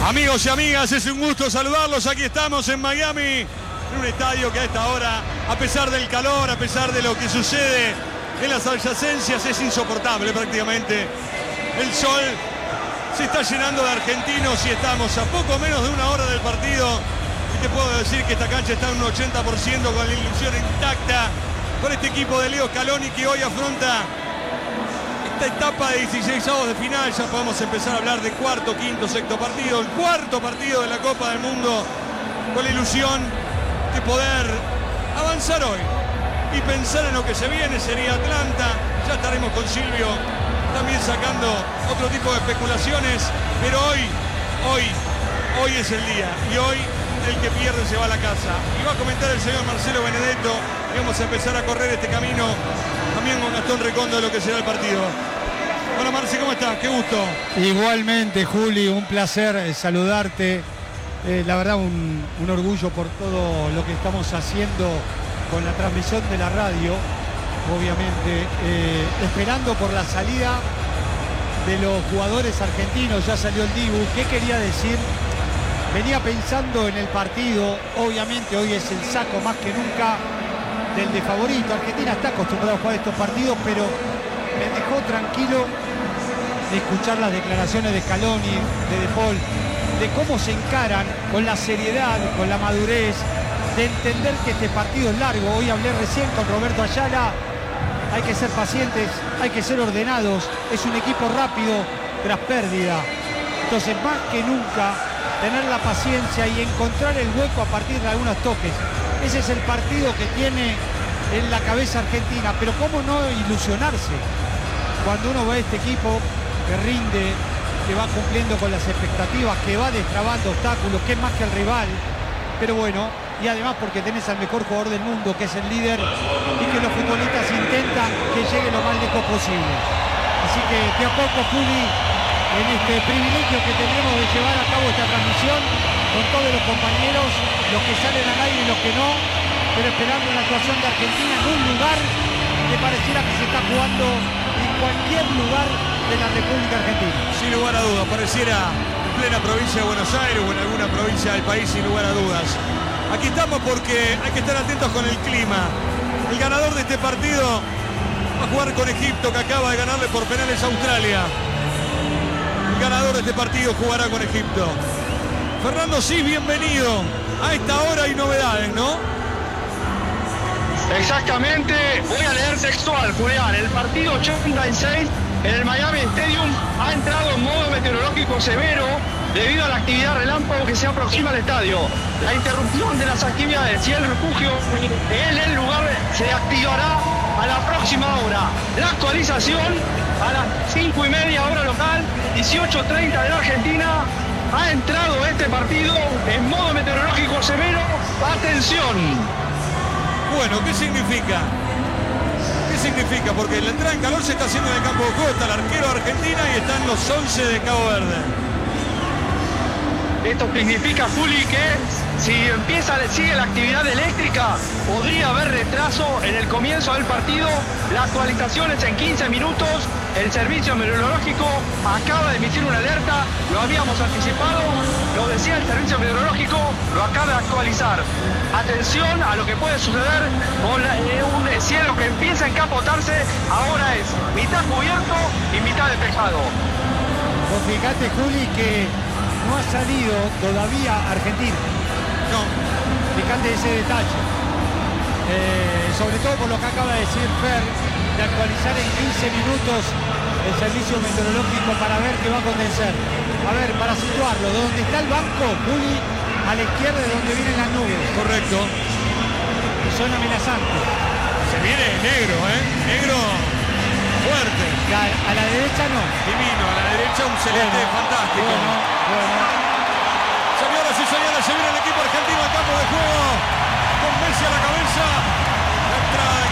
Amigos y amigas, es un gusto saludarlos. Aquí estamos en Miami, en un estadio que a esta hora, a pesar del calor, a pesar de lo que sucede en las adyacencias, es insoportable prácticamente. El sol se está llenando de argentinos y estamos a poco menos de una hora del partido. Y te puedo decir que esta cancha está en un 80% con la ilusión intacta por este equipo de Leo Scaloni que hoy afronta esta etapa de 16avos de final. Ya podemos empezar a hablar de cuarto, quinto, sexto partido, el cuarto partido de la Copa del Mundo, con la ilusión de poder avanzar hoy y pensar en lo que se viene. Sería Atlanta, ya estaremos con Silvio también sacando otro tipo de especulaciones, pero hoy es el día, y hoy el que pierde se va a la casa. Y va a comentar el señor Marcelo Benedetto, y vamos a empezar a correr este camino también con Gastón Recondo de lo que será el partido. Hola Marce, ¿cómo estás? Qué gusto. Igualmente, Juli, un placer saludarte. La verdad, un orgullo por todo lo que estamos haciendo con la transmisión de la radio, obviamente, esperando por la salida de los jugadores argentinos. Ya salió el Dibu. ¿Qué quería decir? Venía pensando en el partido. Obviamente hoy es el saco más que nunca del de favorito. Argentina está acostumbrado a jugar estos partidos, pero me dejó tranquilo de escuchar las declaraciones de Scaloni, de Paul, de cómo se encaran con la seriedad, con la madurez, de entender que este partido es largo. Hoy hablé recién con Roberto Ayala. Hay que ser pacientes, hay que ser ordenados. Es un equipo rápido tras pérdida. Entonces, más que nunca, tener la paciencia y encontrar el hueco a partir de algunos toques. Ese es el partido que tiene en la cabeza Argentina. Pero cómo no ilusionarse cuando uno ve a este equipo que rinde, que va cumpliendo con las expectativas, que va destrabando obstáculos, que es más que el rival. Pero bueno, y además porque tenés al mejor jugador del mundo, que es el líder, y que los futbolistas intentan que llegue lo más lejos posible. Así que de a poco, Juli, en este privilegio que tenemos de llevar a cabo esta transmisión con todos los compañeros, los que salen al aire y los que no, pero esperando la actuación de Argentina en un lugar que pareciera que se está jugando en cualquier lugar de la República Argentina. Sin lugar a dudas, pareciera en plena provincia de Buenos Aires o en alguna provincia del país, sin lugar a dudas. Aquí estamos porque hay que estar atentos con el clima. El ganador de este partido va a jugar con Egipto, que acaba de ganarle por penales a Australia. El ganador de este partido jugará con Egipto. Fernando Cis, bienvenido. A esta hora hay novedades, ¿no? Exactamente, voy a leer textual, Julián. El partido 86 en el Miami Stadium ha entrado en modo meteorológico severo debido a la actividad relámpago que se aproxima al estadio. La interrupción de las actividades y el refugio en el lugar se activará a la próxima hora. La actualización a las 5:30 hora local, 18:30 de la Argentina. Ha entrado este partido en modo meteorológico severo. Atención. Bueno, ¿qué significa? ¿Qué significa? Porque la entrada en calor se está haciendo en el campo de juego. Está el arquero de Argentina y están los 11 de Cabo Verde. Esto significa, Juli, que si sigue la actividad eléctrica, podría haber retraso en el comienzo del partido. La actualización es en 15 minutos. El servicio meteorológico acaba de emitir una alerta. Lo habíamos anticipado, lo decía el servicio meteorológico, lo acaba de actualizar. Atención a lo que puede suceder con un cielo que empieza a encapotarse. Ahora es mitad cubierto y mitad despejado. Pues fíjate, Juli, que no ha salido todavía Argentina. No. Fíjate ese detalle. Sobre todo por lo que acaba de decir Fer, de actualizar en 15 minutos el servicio meteorológico para ver qué va a acontecer. A ver, para situarlo, de donde está el banco, Juli, a la izquierda de donde vienen las nubes. Correcto. Y son amenazantes. Se viene negro, ¿eh? Negro fuerte. A la derecha no. Divino, a la derecha un celeste fantástico. Bueno. Señoras y señores, se viene el equipo argentino al campo de juego. Con Messi a la cabeza.